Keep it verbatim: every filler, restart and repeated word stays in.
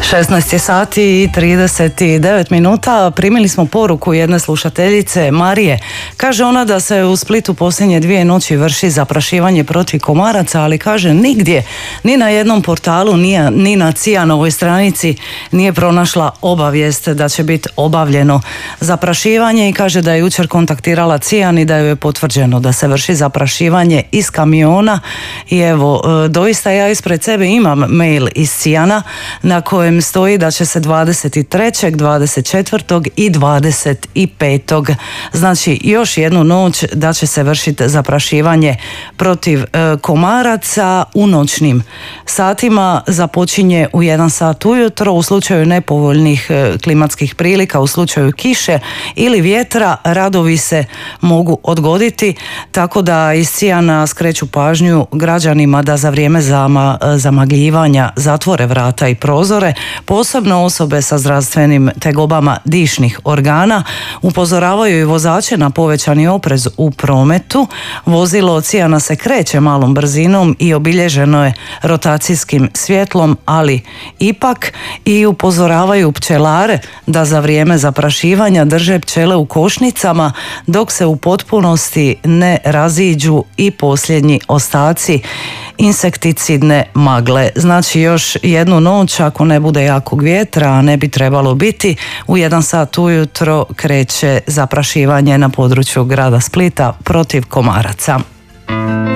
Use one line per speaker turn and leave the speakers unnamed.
šesnaest je sati i trideset devet minuta. Primili smo poruku jedne slušateljice, Marije. Kaže ona da se u Splitu posljednje dvije noći vrši zaprašivanje protiv komaraca, ali kaže nigdje, ni na jednom portalu, ni, ni na Cijanovoj stranici nije pronašla obavijest da će biti obavljeno zaprašivanje i kaže da je jučer kontaktirala Cijan i da joj je potvrđeno da se vrši zaprašivanje iz kamiona. I evo, doista ja ispred sebe imam mail iz Cijana na kojem stoji da će se dvadeset trećeg, dvadeset četvrtog i dvadeset petog znači još jednu noć da će se vršiti zaprašivanje protiv e, komaraca u noćnim satima. Započinje u jedan sat ujutro, u slučaju nepovoljnih e, klimatskih prilika, u slučaju kiše ili vjetra radovi se mogu odgoditi, tako da iz Cijana skreću pažnju građanima da za vrijeme zama, zamagljivanja zatvore vrata i prozore, posebno osobe sa zdravstvenim tegobama dišnih organa. Upozoravaju i vozače na povećani oprez u prometu. Vozilo od Cijana se kreće malom brzinom i obilježeno je rotacijskim svjetlom, ali ipak, i upozoravaju pčelare da za vrijeme zaprašivanja drže pčele u košnicama dok se u potpunosti ne raziđu i posljednji ostaci insekticidne magle. Znači još jednu noć, ako ne bude jakog vjetra, a ne bi trebalo biti, u jedan sat ujutro kreće zaprašivanje na području grada Splita protiv komaraca.